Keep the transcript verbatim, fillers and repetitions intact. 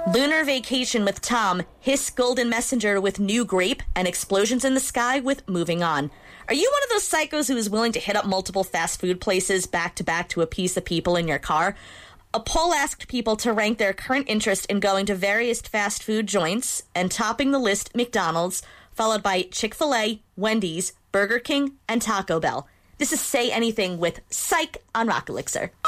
Lunar Vacation with Tom, Hiss Golden Messenger with New Grape, and Explosions in the Sky with Moving On. Are you one of those psychos who is willing to hit up multiple fast food places back-to-back to appease the people in your car? A poll asked people to rank their current interest in going to various fast food joints, and topping the list, McDonald's, followed by Chick-fil-A, Wendy's, Burger King, and Taco Bell. This is Say Anything with Psych on Rock Elixir.